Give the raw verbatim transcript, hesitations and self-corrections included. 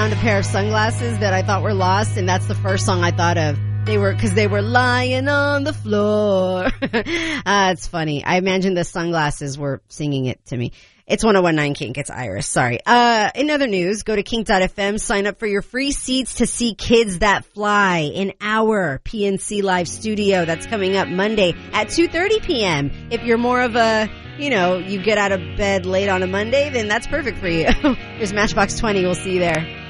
found a pair of sunglasses that I thought were lost, and that's the first song I thought of. They were, cause they were lying on the floor. uh, it's funny. I imagine the sunglasses were singing it to me. It's one oh one point nine Kink. It's Iris. Sorry. Uh, in other news, go to kink dot f m, sign up for your free seats to see Kids That Fly in our P N C Live studio. That's coming up Monday at two thirty p.m. If you're more of a, you know, you get out of bed late on a Monday, then that's perfect for you. There's Matchbox twenty. We'll see you there.